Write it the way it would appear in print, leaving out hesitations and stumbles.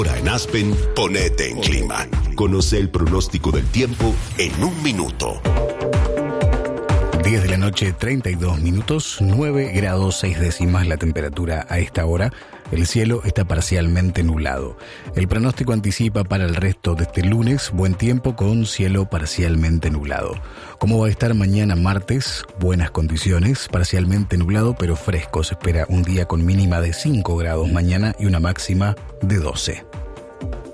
Ahora en Aspen, ponete en clima. Conoce el pronóstico del tiempo en un minuto. 10 de la noche, 32 minutos, 9 grados 6 décimas la temperatura a esta hora. El cielo está parcialmente nublado. El pronóstico anticipa para el resto de este lunes buen tiempo con cielo parcialmente nublado. ¿Cómo va a estar mañana martes? Buenas condiciones, parcialmente nublado pero fresco. Se espera un día con mínima de 5 grados mañana y una máxima de 12.